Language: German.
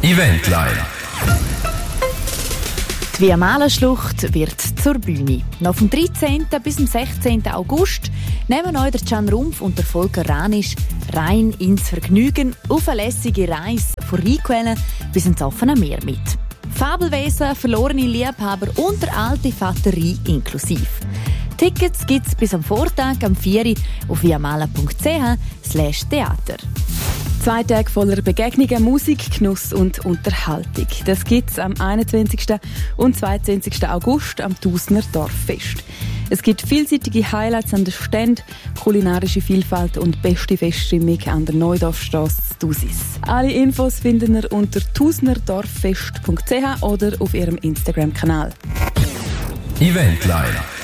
Eventline. Die Viamala-Schlucht wird zur Bühne. Noch vom 13. bis zum 16. August nehmen euch der Can Rumpf und der Volker Ranisch rein ins Vergnügen auf eine lässige Reise von Rheinquellen bis ins offene Meer mit. Fabelwesen, verlorene Liebhaber und der alte Vater Rhein inklusiv. Tickets gibt es bis am Vortag am 4. Uhr auf viamala.ch/Theater. 2 Tage voller Begegnungen, Musik, Genuss und Unterhaltung. Das gibt es am 21. und 22. August am Thusner Dorffest. Es gibt vielseitige Highlights an den Ständen, kulinarische Vielfalt und beste Feststimmung an der Neudorfstrasse zu Thusis. Alle Infos finden ihr unter thusnerdorffest.ch oder auf ihrem Instagram-Kanal. Eventline.